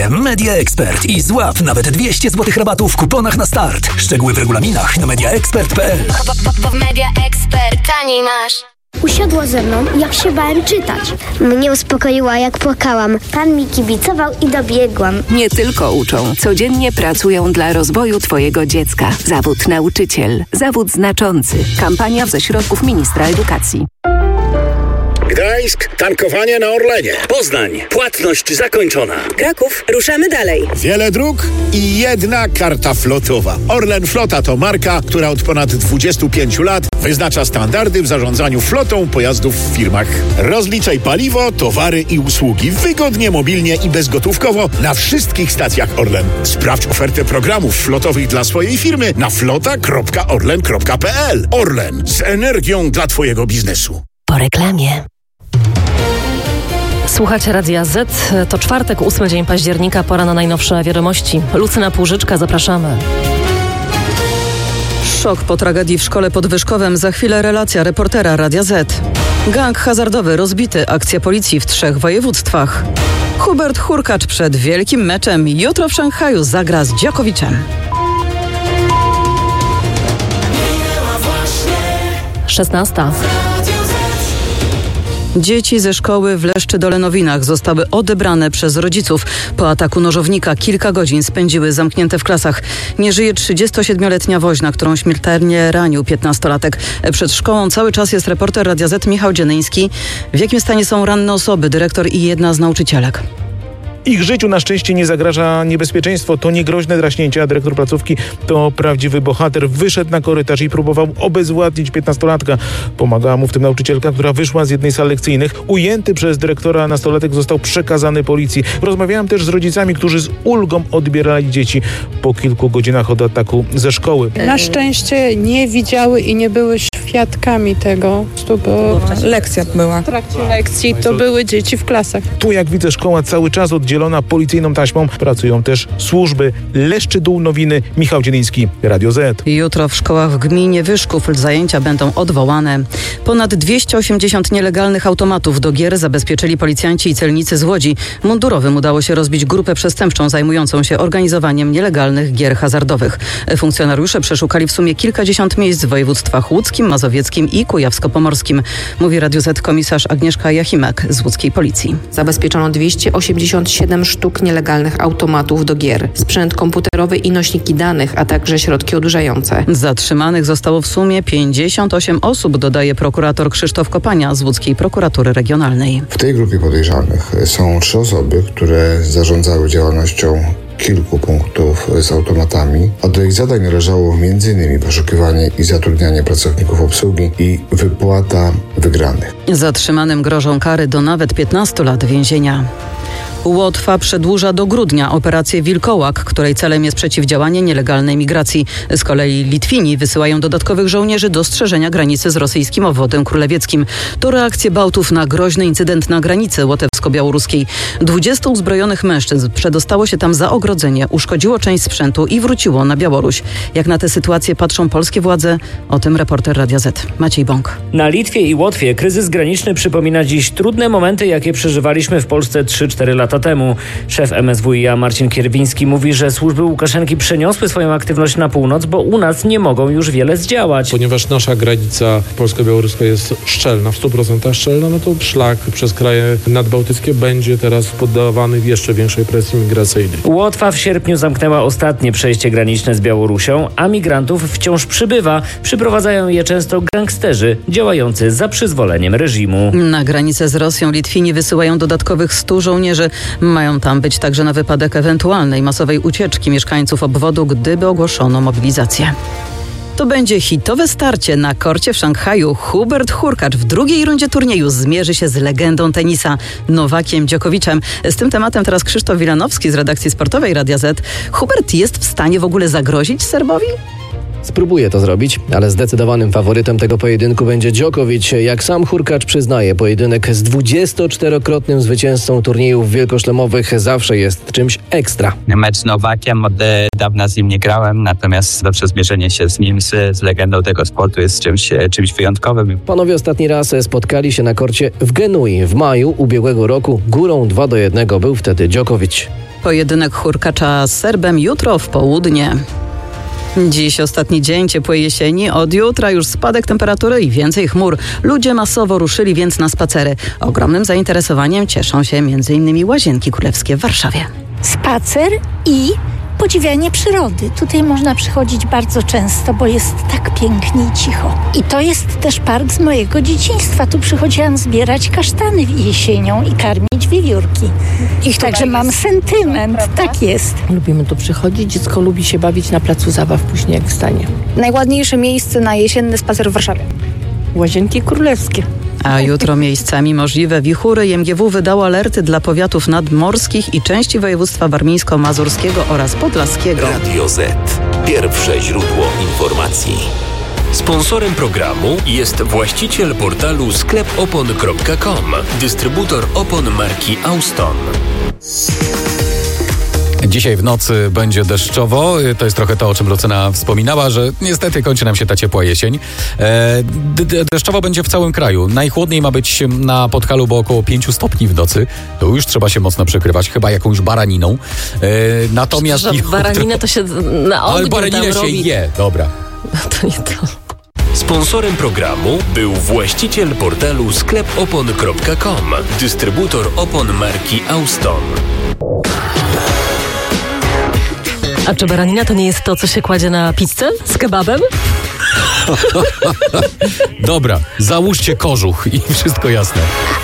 Media Expert i złap nawet 200 zł rabatu w kuponach na start. Szczegóły w regulaminach na mediaexpert.pl. Media Expert, taniej masz. Usiadła ze mną, jak się bałem czytać. Mnie uspokoiła, jak płakałam. Pan mi kibicował i dobiegłam. Nie tylko uczą, codziennie pracują dla rozwoju Twojego dziecka. Zawód nauczyciel. Zawód znaczący. Kampania ze środków Ministra Edukacji. Gdańsk, tankowanie na Orlenie. Poznań, płatność zakończona. Kraków, ruszamy dalej. Wiele dróg i jedna karta flotowa. Orlen Flota to marka, która od ponad 25 lat wyznacza standardy w zarządzaniu flotą pojazdów w firmach. Rozliczaj paliwo, towary i usługi wygodnie, mobilnie i bezgotówkowo na wszystkich stacjach Orlen. Sprawdź ofertę programów flotowych dla swojej firmy na flota.orlen.pl. Orlen, z energią dla Twojego biznesu. Po reklamie. Słuchacie Radia Z. To czwartek, 8 dzień października, pora na najnowsze wiadomości. Lucyna Płużyczka, zapraszamy. Szok po tragedii w szkole pod Wyszkowem. Za chwilę relacja reportera Radia Z. Gang hazardowy rozbity. Akcja policji w 3 województwach. Hubert Hurkacz przed wielkim meczem. Jutro w Szanghaju zagra z Djokoviczem. 16. Dzieci ze szkoły w Leszczy-Dolenowinach zostały odebrane przez rodziców. Po ataku nożownika kilka godzin spędziły zamknięte w klasach. Nie żyje 37-letnia woźna, którą śmiertelnie ranił 15-latek. Przed szkołą cały czas jest reporter Radia Z Michał Dzienyński. W jakim stanie są ranne osoby, dyrektor i jedna z nauczycielek? Ich życiu na szczęście nie zagraża niebezpieczeństwo. To nie groźne draśnięcie, a dyrektor placówki to prawdziwy bohater. Wyszedł na korytarz i próbował obezwładnić 15-latka. Pomagała mu w tym nauczycielka, która wyszła z jednej z sal lekcyjnych. Ujęty przez dyrektora nastolatek został przekazany policji. Rozmawiałem też z rodzicami, którzy z ulgą odbierali dzieci po kilku godzinach od ataku ze szkoły. Na szczęście nie widziały i nie były świadkami tego, bo lekcja była. W trakcie lekcji to były dzieci w klasach. Tu, jak widzę, szkoła cały czas oddzielona policyjną taśmą. Pracują też służby. Leszczy-Dolnowiny, Michał Dzienyński, Radio Z. Jutro w szkołach w gminie Wyszków zajęcia będą odwołane. Ponad 280 nielegalnych automatów do gier zabezpieczyli policjanci i celnicy z Łodzi. Mundurowym udało się rozbić grupę przestępczą zajmującą się organizowaniem nielegalnych gier hazardowych. Funkcjonariusze przeszukali w sumie kilkadziesiąt miejsc w województwach łódzkim, mazowieckim i kujawsko-pomorskim. Mówi Radio Z komisarz Agnieszka Jachimek z łódzkiej policji. Zabezpieczono 287 sztuk nielegalnych automatów do gier, sprzęt komputerowy i nośniki danych, a także środki odurzające. Zatrzymanych zostało w sumie 58 osób, dodaje prokurator Krzysztof Kopania z łódzkiej prokuratury regionalnej. W tej grupie podejrzanych są 3 osoby, które zarządzały działalnością kilku punktów z automatami, a do ich zadań należało m.in. poszukiwanie i zatrudnianie pracowników obsługi i wypłata wygranych. Zatrzymanym grożą kary do nawet 15 lat więzienia. Łotwa przedłuża do grudnia operację Wilkołak, której celem jest przeciwdziałanie nielegalnej migracji. Z kolei Litwini wysyłają dodatkowych żołnierzy do strzeżenia granicy z rosyjskim obwodem królewieckim. To reakcje Bałtów na groźny incydent na granicy łotewsko-białoruskiej. 20 uzbrojonych mężczyzn przedostało się tam za ogrodzenie, uszkodziło część sprzętu i wróciło na Białoruś. Jak na tę sytuację patrzą polskie władze? O tym reporter Radia Z Maciej Bąk. Na Litwie i Łotwie kryzys graniczny przypomina dziś trudne momenty, jakie przeżywaliśmy w Polsce 3-4 lata temu. Szef MSWiA Marcin Kierwiński mówi, że służby Łukaszenki przeniosły swoją aktywność na północ, bo u nas nie mogą już wiele zdziałać. Ponieważ nasza granica polsko-białoruska jest szczelna, w 100% szczelna, no to szlak przez kraje nadbałtyckie będzie teraz poddawany jeszcze większej presji migracyjnej. Łotwa w sierpniu zamknęła ostatnie przejście graniczne z Białorusią, a migrantów wciąż przybywa. Przyprowadzają je często gangsterzy działający za przyzwoleniem reżimu. Na granicę z Rosją Litwini wysyłają dodatkowych 100 żołnierzy. Mają tam być także na wypadek ewentualnej masowej ucieczki mieszkańców obwodu, gdyby ogłoszono mobilizację. To będzie hitowe starcie na korcie w Szanghaju. Hubert Hurkacz w drugiej rundzie turnieju zmierzy się z legendą tenisa Nowakiem Djokoviczem. Z tym tematem teraz Krzysztof Wilanowski z redakcji sportowej Radia Z. Hubert jest w stanie w ogóle zagrozić Serbowi? Spróbuje to zrobić, ale zdecydowanym faworytem tego pojedynku będzie Djokovic. Jak sam Hurkacz przyznaje, pojedynek z 24-krotnym zwycięzcą turniejów wielkoszlemowych zawsze jest czymś ekstra. Mecz z Nowakiem, od dawna z nim nie grałem, natomiast zawsze zmierzenie się z nim, z legendą tego sportu jest czymś wyjątkowym. Panowie ostatni raz spotkali się na korcie w Genui w maju ubiegłego roku. Górą 2-1 był wtedy Djokovic. Pojedynek hurkacza z Serbem jutro w południe. Dziś ostatni dzień ciepłej jesieni, od jutra już spadek temperatury i więcej chmur. Ludzie masowo ruszyli więc na spacery. Ogromnym zainteresowaniem cieszą się m.in. Łazienki Królewskie w Warszawie. Spacer i podziwianie przyrody. Tutaj można przychodzić bardzo często, bo jest tak pięknie i cicho. I to jest też park z mojego dzieciństwa. Tu przychodziłam zbierać kasztany jesienią i karmić wiewiórki. Także mam sentyment, tak jest. Lubimy tu przychodzić, dziecko lubi się bawić na placu zabaw później jak wstanie. Najładniejsze miejsce na jesienny spacer w Warszawie. Łazienki Królewskie. A jutro miejscami możliwe wichury. MGW wydało alerty dla powiatów nadmorskich i części województwa warmińsko-mazurskiego oraz podlaskiego. Radio Z. Pierwsze źródło informacji. Sponsorem programu jest właściciel portalu sklepopon.com, dystrybutor opon marki Auston. Dzisiaj w nocy będzie deszczowo. To jest trochę to, o czym Lucyna wspominała, że niestety kończy nam się ta ciepła jesień. Deszczowo będzie w całym kraju. Najchłodniej ma być na Podhalu, bo około 5 stopni w nocy. To już trzeba się mocno przykrywać, chyba jakąś baraniną. Natomiast baraninę to się na ogniu. Ale baraninę się je, dobra. To nie to. Sponsorem programu był właściciel portalu sklepopon.com, dystrybutor opon marki Auston. A czy baranina to nie jest to, co się kładzie na pizzę z kebabem? Dobra, załóżcie kożuch i wszystko jasne.